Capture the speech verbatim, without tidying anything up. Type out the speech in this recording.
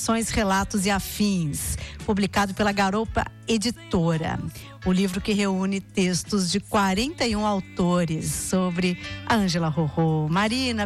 Ficções, Relatos e Afins, publicado pela Garopa Editora. O livro que reúne textos de quarenta e um autores sobre a Ângela Rorô. Marina,